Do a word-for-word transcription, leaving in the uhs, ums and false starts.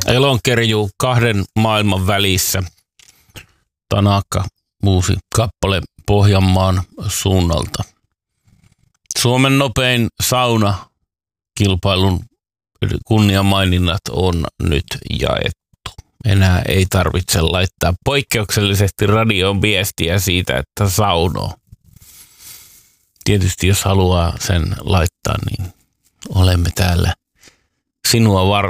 Elonkerjuu kahden maailman välissä. Tanaka, uusi kappale Pohjanmaan suunnalta. Suomen nopein sauna kilpailun kunniamaininnat on nyt jaettu. Enää ei tarvitse laittaa poikkeuksellisesti radioon viestiä siitä, että saunoo. Tietysti jos haluaa sen laittaa, niin olemme täällä sinua varten.